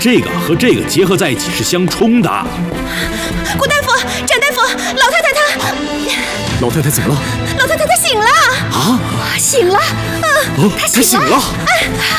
这个和这个结合在一起是相冲的。 顾大夫、展大夫，老太太她…… 老太太怎么了？ 老太太她醒了！ 啊， 醒了！ 她醒了！